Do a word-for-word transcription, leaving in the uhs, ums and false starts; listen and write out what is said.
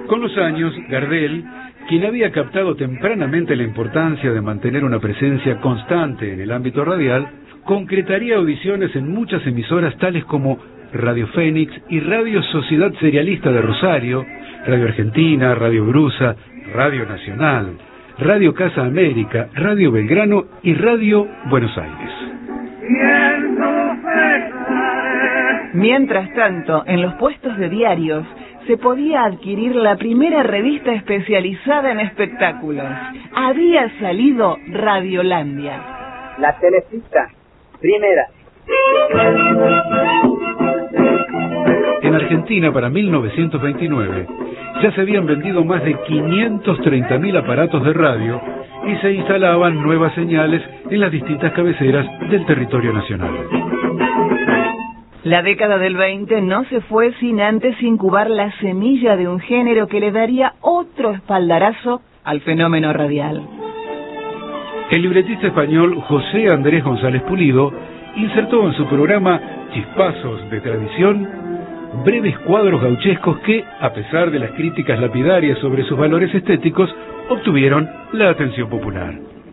Con los años, Gardel, quien había captado tempranamente la importancia de mantener una presencia constante en el ámbito radial, concretaría audiciones en muchas emisoras tales como Radio Fénix y Radio Sociedad Serialista de Rosario, Radio Argentina, Radio Brusa, Radio Nacional, Radio Casa América, Radio Belgrano y Radio Buenos Aires. Mientras tanto, en los puestos de diarios se podía adquirir la primera revista especializada en espectáculos. Había salido Radiolandia. La Telecita, primera. En Argentina, para mil novecientos veintinueve, ya se habían vendido más de quinientos treinta mil aparatos de radio y se instalaban nuevas señales en las distintas cabeceras del territorio nacional. La década del veinte no se fue sin antes incubar la semilla de un género que le daría otro espaldarazo al fenómeno radial. El libretista español José Andrés González Pulido insertó en su programa Chispazos de Tradición breves cuadros gauchescos que, a pesar de las críticas lapidarias sobre sus valores estéticos, obtuvieron la atención popular.